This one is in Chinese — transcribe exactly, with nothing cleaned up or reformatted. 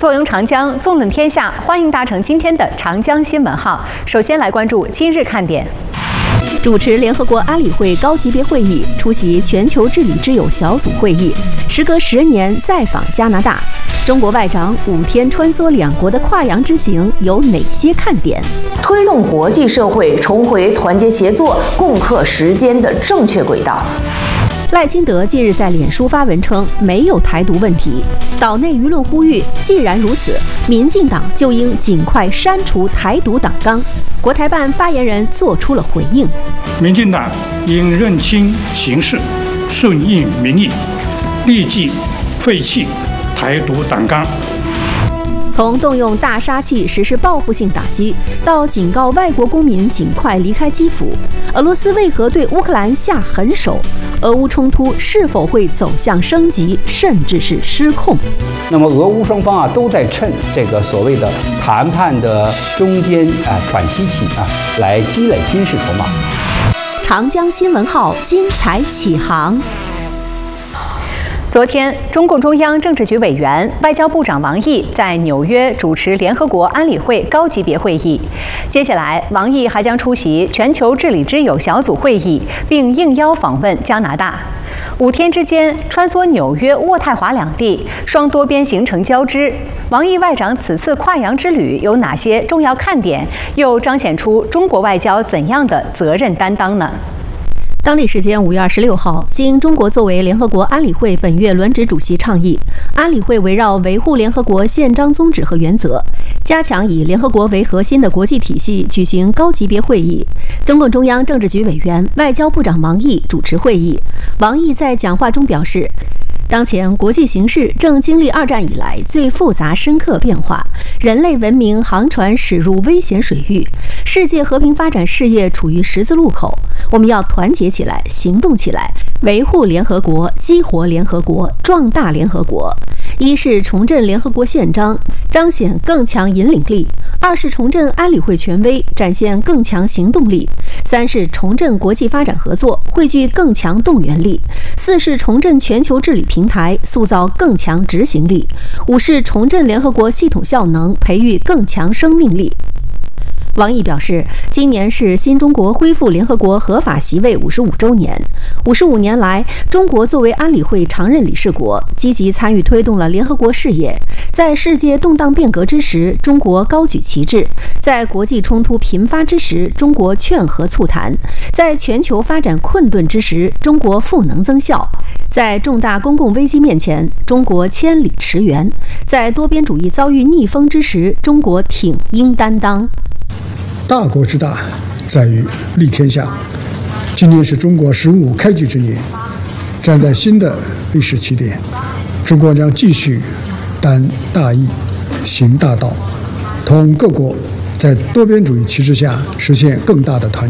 坐拥长江，纵论天下，欢迎搭乘今天的长江新闻号。首先来关注今日看点。 主持联合国安理会高级别会议，出席全球治理之友小组会议，时隔十年再访加拿大。中国外长五天穿梭两国的跨洋之行有哪些看点？ 推动国际社会重回团结协作、共克时艰的正确轨道。 赖清德近日在脸书发文称没有台独问题，岛内舆论呼吁，既然如此，民进党就应尽快删除台独党纲。国台办发言人做出了回应： 民进党应认清形势，顺应民意，立即废弃台独党纲。 从动用大杀器实施报复性打击，到警告外国公民尽快离开基辅，俄罗斯为何对乌克兰下狠手？俄乌冲突是否会走向升级，甚至是失控？ 那么，俄乌双方啊都在趁这个所谓的谈判的中间啊喘息期啊，来积累军事筹码。 长江新闻号精彩启航。 昨天，中共中央政治局委员、外交部长王毅在纽约主持联合国安理会高级别会议。接下来，王毅还将出席全球治理之友小组会议，并应邀访问加拿大。五天之间穿梭纽约、渥太华两地，双多边行程交织。王毅外长此次跨洋之旅有哪些重要看点？又彰显出中国外交怎样的责任担当呢？ 当地时间五月二十六号，经中国作为联合国安理会本月轮值主席倡议，安理会围绕维护联合国宪章宗旨和原则，加强以联合国为核心的国际体系举行高级别会议。中共中央政治局委员、外交部长王毅主持会议。王毅在讲话中表示， 当前国际形势正经历二战以来最复杂深刻变化，人类文明航船驶入危险水域，世界和平发展事业处于十字路口。我们要团结起来，行动起来，维护联合国，激活联合国，壮大联合国。一是重振联合国宪章，彰显更强引领力；二是重振安理会权威，展现更强行动力；三是重振国际发展合作，汇聚更强动员力；四是重振全球治理平台，塑造更强执行力；五是重振联合国系统效能，培育更强生命力。 王毅表示，今年是新中国恢复联合国合法席位五十五周年。五十五年来，中国作为安理会常任理事国，积极参与推动了联合国事业。在世界动荡变革之时，中国高举旗帜；在国际冲突频发之时，中国劝和促谈；在全球发展困顿之时，中国赋能增效；在重大公共危机面前，中国千里驰援；在多边主义遭遇逆风之时，中国挺英担当。 大国之大，在于立天下。今年是中国十五开局之年，站在新的历史起点，中国将继续担大义、行大道，同各国在多边主义旗帜下实现更大的团结。